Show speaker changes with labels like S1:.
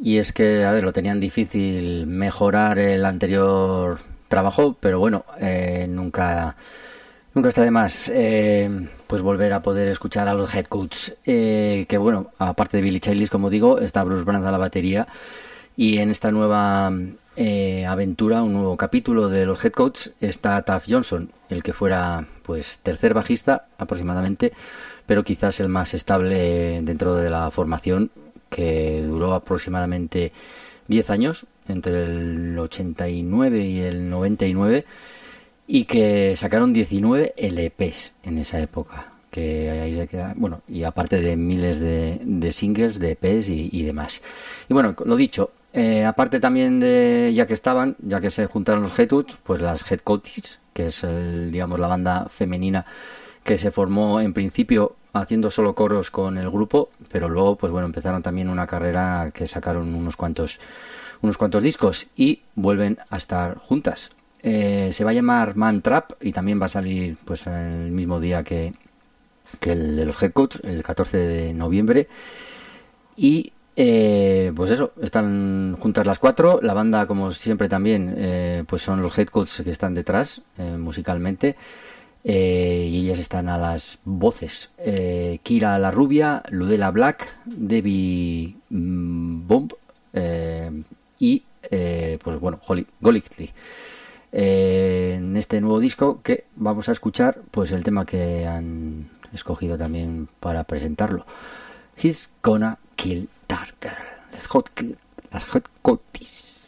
S1: y es que, a ver, lo tenían difícil mejorar el anterior trabajo, pero bueno, nunca está de más pues volver a poder escuchar a los Headcoats, que bueno, aparte de Billy Childish, como digo, está Bruce Brand a la batería, y en esta nueva aventura, un nuevo capítulo de los Headcoats, está Taff Johnson, el que fuera pues tercer bajista aproximadamente, pero quizás el más estable dentro de la formación, que duró aproximadamente 10 años, entre el 89 y el 99, y que sacaron 19 LPs en esa época, que ahí se queda, bueno, y aparte de miles de singles, de EPs y demás. Y bueno, lo dicho, aparte también de, ya que se juntaron los Headcoats, pues las Headcoats, que es digamos la banda femenina que se formó en principio haciendo solo coros con el grupo, pero luego pues bueno, empezaron también una carrera que sacaron unos cuantos discos y vuelven a estar juntas. Se va a llamar Man Trap y también va a salir pues el mismo día que el de los Headcoats, el 14 de noviembre. Y pues eso, están juntas las cuatro. La banda, como siempre también, pues son los Headcoats que están detrás musicalmente. Y ellas están a las voces. Kira la rubia, Ludella Black, Debbie Bomb y pues bueno, Holly Golightly. En este nuevo disco que vamos a escuchar, pues el tema que han escogido también para presentarlo, He's Gonna Kill That Girl, las Hot Coties.